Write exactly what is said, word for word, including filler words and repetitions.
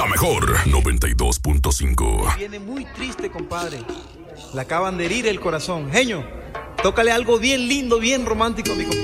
La mejor noventa y dos punto cinco. Viene muy triste, compadre. Le acaban de herir el corazón. Genio, tócale algo bien lindo, bien romántico a mi compadre.